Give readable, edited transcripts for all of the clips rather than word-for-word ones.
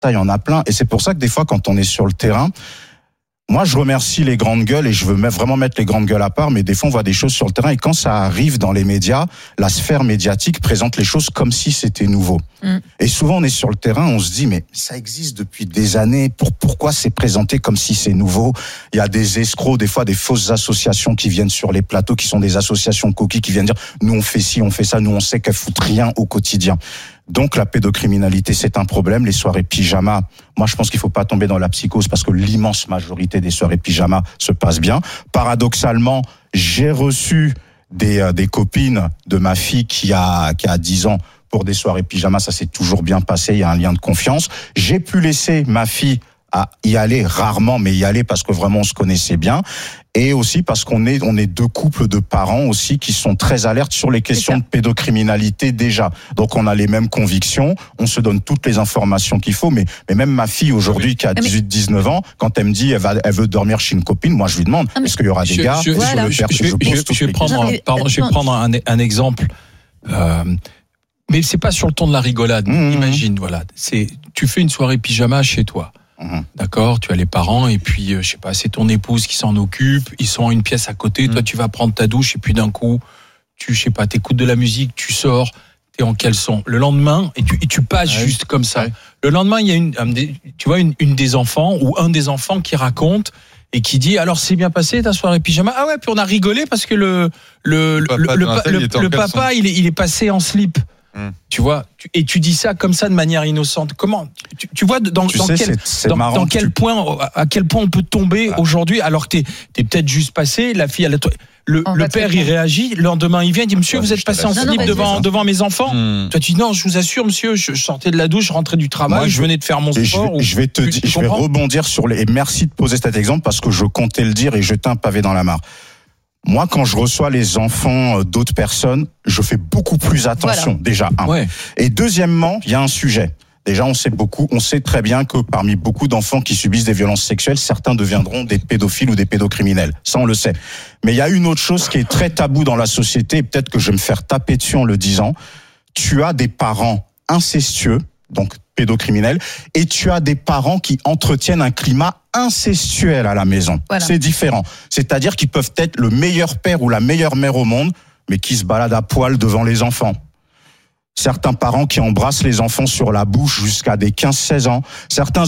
Ça, il y en a plein. Et c'est pour ça que des fois, quand on est sur le terrain, moi, je remercie les grandes gueules et je veux vraiment mettre les grandes gueules à part, mais des fois, on voit des choses sur le terrain et quand ça arrive dans les médias, la sphère médiatique présente les choses comme si c'était nouveau. Et souvent, on est sur le terrain, on se dit, mais ça existe depuis des années, pourquoi c'est présenté comme si c'est nouveau? Il y a des escrocs, des fois, des fausses associations qui viennent sur les plateaux, qui sont des associations coquilles, qui viennent dire, nous, on fait ci, on fait ça, nous, on sait qu'elles foutent rien au quotidien. Donc la pédocriminalité, c'est un problème. Les soirées pyjama, moi je pense qu'il faut pas tomber dans la psychose parce que l'immense majorité des soirées pyjama se passent bien. Paradoxalement, j'ai reçu des copines de ma fille qui a 10 ans pour des soirées pyjama, ça s'est toujours bien passé, il y a un lien de confiance. J'ai pu laisser ma fille à y aller rarement, mais y aller parce que vraiment on se connaissait bien. Et aussi parce qu'on est deux couples de parents aussi qui sont très alertes sur les questions de pédocriminalité déjà. Donc on a les mêmes convictions, on se donne toutes les informations qu'il faut, mais même ma fille aujourd'hui qui a 18-19 ans, quand elle me dit elle veut dormir chez une copine, moi je lui demande est-ce qu'il y aura des gars Je vais prendre un exemple. Mais c'est pas sur le ton de la rigolade. Imagine, voilà, tu fais une soirée pyjama chez toi. D'accord, tu as les parents et puis je sais pas, c'est ton épouse qui s'en occupe, ils sont en une pièce à côté, toi tu vas prendre ta douche et puis d'un coup, t'écoutes de la musique, tu sors, t'es en caleçon. Le lendemain et tu passes juste comme ça. Le lendemain, il y a une des enfants ou un des enfants qui raconte et qui dit alors c'est bien passé ta soirée pyjama. Ah ouais, puis on a rigolé parce que le papa il est passé en slip. Tu vois, et tu dis ça comme ça de manière innocente. Comment tu vois à quel point on peut tomber aujourd'hui alors que t'es peut-être juste passé, la fille le père il réagit, le lendemain il vient, il dit monsieur vous êtes passé en slip devant mes enfants. Toi tu dis non, je vous assure monsieur, je sortais de la douche, je rentrais du travail, moi, je venais de faire mon sport. Je vais rebondir sur et merci de poser cet exemple parce que je comptais le dire et jeter un pavé dans la mare. Moi, quand je reçois les enfants d'autres personnes, je fais beaucoup plus attention, déjà, un. Ouais. Et deuxièmement, il y a un sujet. Déjà, on sait très bien que parmi beaucoup d'enfants qui subissent des violences sexuelles, certains deviendront des pédophiles ou des pédocriminels. Ça, on le sait. Mais il y a une autre chose qui est très taboue dans la société, et peut-être que je vais me faire taper dessus en le disant. Tu as des parents incestueux, donc pédocriminels, et tu as des parents qui entretiennent un climat incestuel à la maison. Voilà. C'est différent. C'est-à-dire qu'ils peuvent être le meilleur père ou la meilleure mère au monde, mais qui se baladent à poil devant les enfants. Certains parents qui embrassent les enfants sur la bouche jusqu'à des 15-16 ans. Certains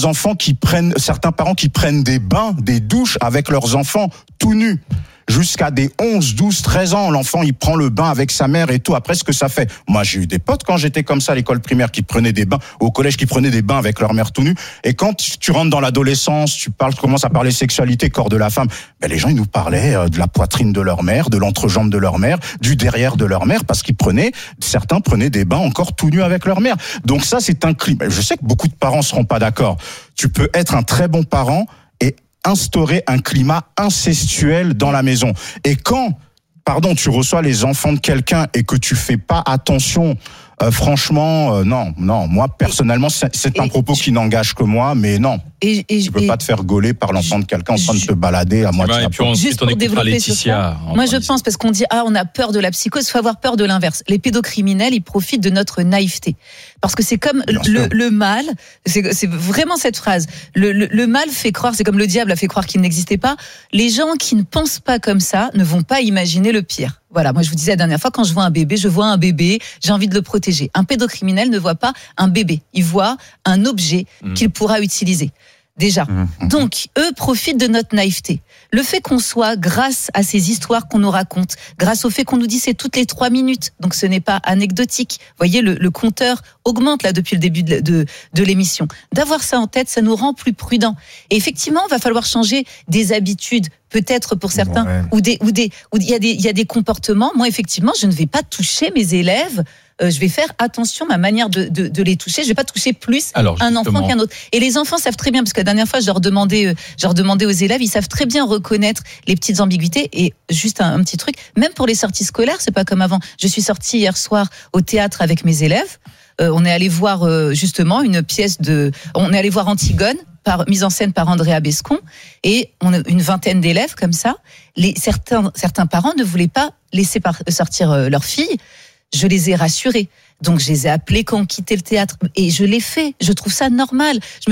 parents qui prennent des bains, des douches avec leurs enfants tout nus. Jusqu'à des 11, 12, 13 ans, l'enfant, il prend le bain avec sa mère et tout. Après, ce que ça fait. Moi, j'ai eu des potes quand j'étais comme ça à l'école primaire qui prenaient des bains, au collège qui prenaient des bains avec leur mère tout nue. Et quand tu rentres dans l'adolescence, commences à parler sexualité, corps de la femme, les gens, ils nous parlaient de la poitrine de leur mère, de l'entrejambe de leur mère, du derrière de leur mère, parce certains prenaient des bains encore tout nus avec leur mère. Donc ça, c'est un climat. Je sais que beaucoup de parents seront pas d'accord. Tu peux être un très bon parent et instaurer un climat incestuel dans la maison. Et quand, tu reçois les enfants de quelqu'un et que tu fais pas attention, franchement, non. Moi, personnellement, c'est un propos qui n'engage que moi, mais non. Tu peux pas te faire gauler par l'enfant de quelqu'un en train de te balader à moitié. Et puis ensuite, on écoutera Laetitia. Moi, je pense, parce qu'on dit, on a peur de la psychose, il faut avoir peur de l'inverse. Les pédocriminels, ils profitent de notre naïveté. Parce que c'est comme le mal, c'est vraiment cette phrase. Le mal fait croire, c'est comme le diable a fait croire qu'il n'existait pas. Les gens qui ne pensent pas comme ça ne vont pas imaginer le pire. Voilà, moi je vous disais la dernière fois, quand je vois un bébé, j'ai envie de le protéger. Un pédocriminel ne voit pas un bébé, il voit un objet qu'il pourra utiliser. Déjà. Donc, eux profitent de notre naïveté. Le fait qu'on soit, grâce à ces histoires qu'on nous raconte, grâce au fait qu'on nous dit c'est toutes les 3 minutes, donc ce n'est pas anecdotique. Vous voyez, le compteur augmente là depuis le début de l'émission. D'avoir ça en tête, ça nous rend plus prudents. Et effectivement, il va falloir changer des habitudes, peut-être pour certains, ou il y a des comportements. Moi, effectivement, je ne vais pas toucher mes élèves. Je vais faire attention à ma manière de les toucher. Je vais pas toucher plus un enfant qu'un autre. Et les enfants savent très bien, parce que la dernière fois, je leur demandais aux élèves, ils savent très bien reconnaître les petites ambiguïtés. Et juste un petit truc, même pour les sorties scolaires, c'est pas comme avant. Je suis sortie hier soir au théâtre avec mes élèves. On est allé voir justement on est allé voir Antigone, mise en scène par Andrea Bescon, et on a une vingtaine d'élèves comme ça. Certains parents ne voulaient pas laisser sortir leur fille. Je les ai rassurés. Donc je les ai appelés quand on quittait le théâtre et je l'ai fait. Je trouve ça normal.